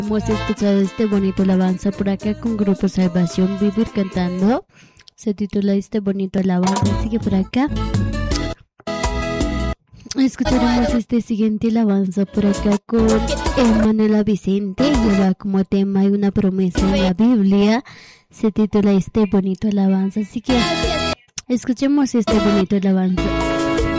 Hemos escuchado este bonito alabanza por acá con Grupo Salvación Vivir cantando. Se titula este bonito alabanza. Sigue por acá. Escucharemos este siguiente alabanza por acá con Emanuela Vicente. Lleva como tema y una promesa en la Biblia. Se titula este bonito alabanza. Así que escuchemos este bonito alabanza.